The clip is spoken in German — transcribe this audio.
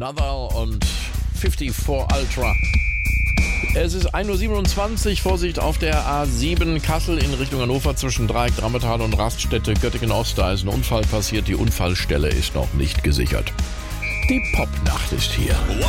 Another und 54 Ultra. Es ist 1.27 Uhr, Vorsicht auf der A7 Kassel in Richtung Hannover zwischen Dreieck, Drammetal und Raststätte Göttingen-Ost. Da ist ein Unfall passiert, die Unfallstelle ist noch nicht gesichert. Die Popnacht ist hier.